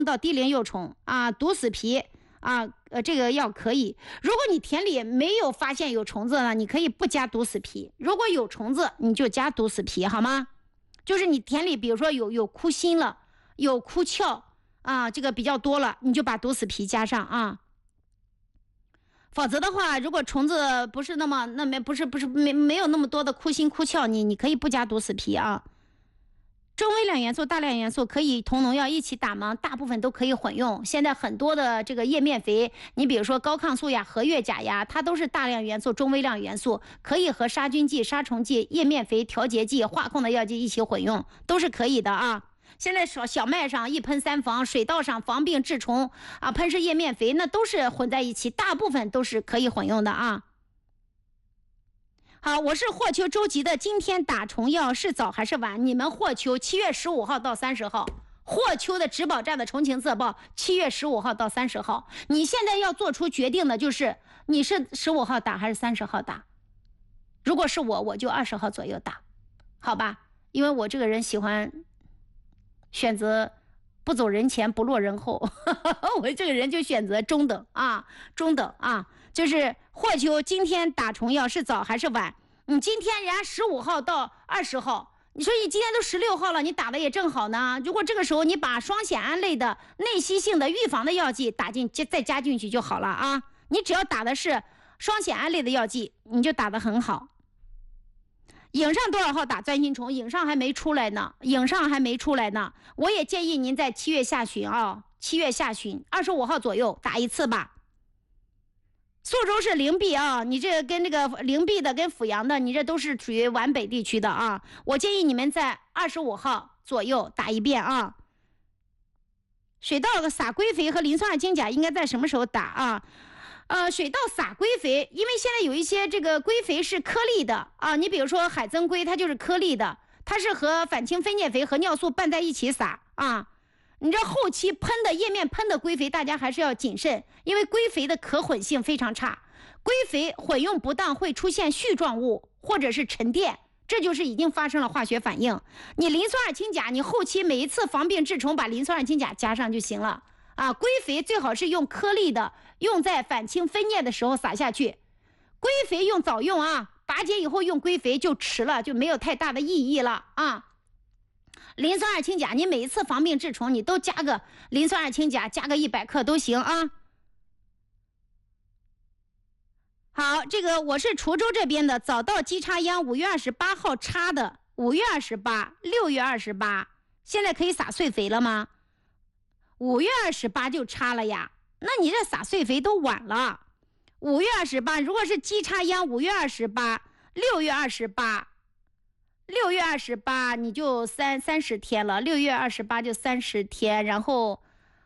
到低龄幼虫啊，毒死皮啊，这个药可以。如果你田里没有发现有虫子呢，你可以不加毒死皮；如果有虫子，你就加毒死皮，好吗？就是你田里比如说有枯心了，有枯鞘啊，这个比较多了，你就把毒死皮加上啊。否则的话，如果虫子不是没有那么多的枯心枯鞘，你可以不加毒死皮啊。中微量元素、大量元素可以同农药一起打吗？大部分都可以混用。现在很多的这个叶面肥，你比如说高抗素呀、和月钾呀，它都是大量元素、中微量元素，可以和杀菌剂、杀虫剂、叶面肥、调节剂、化控的药剂一起混用，都是可以的啊。现在小麦上一喷三防，水稻上防病治虫啊，喷施叶面肥，那都是混在一起，大部分都是可以混用的啊。好，我是霍丘周集的，今天打虫药是早还是晚？你们霍丘7月15号到30号，霍丘的植保站的虫情测报7月15号到30号，你现在要做出决定的就是你是15号打还是30号打。如果是我就20号左右打，好吧？因为我这个人喜欢选择不走人前不落人后我这个人就选择中等啊，中等啊。就是霍丘今天打虫药是早还是晚？你今天人家15号到20号，你说你今天都16号了，你打的也正好呢。如果这个时候你把双酰胺类的内吸性的预防的药剂打进再加进去就好了啊。你只要打的是双酰胺类的药剂，你就打得很好。影上多少号打钻心虫？影上还没出来呢，我也建议您在7月下旬啊，7月下旬25号左右打一次吧。宿州是灵璧啊，你这跟这个灵璧的跟阜阳的，你这都是属于皖北地区的啊。我建议你们在25号左右打一遍啊。水稻撒硅肥和磷酸二氢钾应该在什么时候打啊？水稻撒硅肥，因为现在有一些这个硅肥是颗粒的啊，你比如说海增硅，它就是颗粒的，它是和反嗪分解肥和尿素拌在一起撒啊。你这后期喷的叶面喷的硅肥，大家还是要谨慎，因为硅肥的可混性非常差，硅肥混用不当会出现絮状物或者是沉淀，这就是已经发生了化学反应。你磷酸二氢钾，你后期每一次防病治虫把磷酸二氢钾加上就行了啊。硅肥最好是用颗粒的，用在反嗪分解的时候撒下去。硅肥用早用啊，拔节以后用硅肥就迟了，就没有太大的意义了啊。磷酸二氢钾，你每一次防病治虫，你都加个磷酸二氢钾，加个100克都行啊。好，这个我是滁州这边的，早稻基插秧5月28号插的，5月28、6月28，现在可以撒碎肥了吗？5月28就插了呀，那你这撒碎肥都晚了。5月28，如果是基插秧5月28、6月28，6月28你就30天了，6月28就30天，然后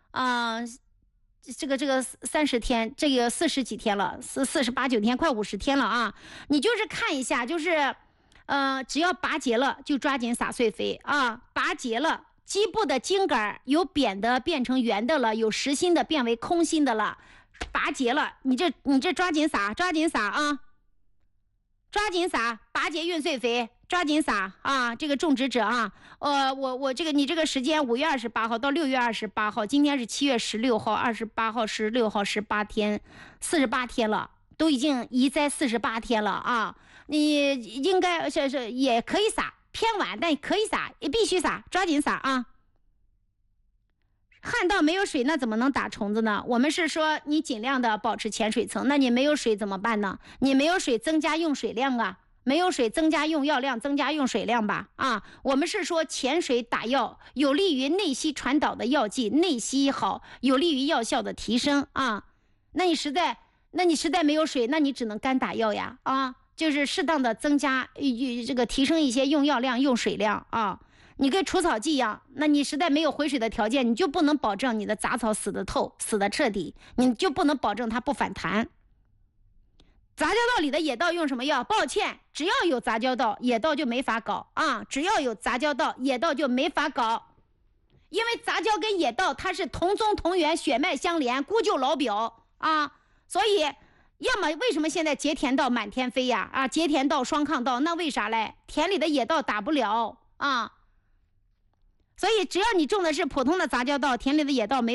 这个30天，这个40几天了，48、9天，快50天了啊。你就是看一下，就是只要拔节了就抓紧撒碎肥啊，拔节了基部的茎杆由扁的变成圆的了，有实心的变为空心的了，拔节了你这抓紧撒啊，抓紧撒，拔节运碎肥抓紧撒啊！这个种植者啊，我这个你这个时间5月28号到6月28号，今天是7月16号、28号、16号18天，48天了，都已经移栽48天了啊！你应该是也可以撒，偏晚但可以撒，也必须撒，抓紧撒啊！旱稻没有水，那怎么能打虫子呢？我们是说你尽量的保持浅水层，那你没有水怎么办呢？你没有水增加用水量啊。没有水增加用药量，增加用水量吧啊！我们是说潜水打药有利于内吸传导的药剂，内吸好有利于药效的提升啊。那你实在没有水，那你只能干打药呀啊！就是适当的增加这个提升一些用药量、用水量啊。你跟除草剂一样，那你实在没有回水的条件，你就不能保证你的杂草死得透、死得彻底，你就不能保证它不反弹。杂交稻里的野稻用什么药？抱歉，只要有杂交稻，野稻就没法搞啊！只要有杂交稻，野稻就没法搞，因为杂交跟野稻它是同宗同源，血脉相连，姑舅老表啊！所以，要么为什么现在节田稻满天飞呀？啊，节田稻、双抗稻，那为啥嘞？田里的野稻打不了啊！ 所以只要你种的是普通的杂交稻，田里的野稻没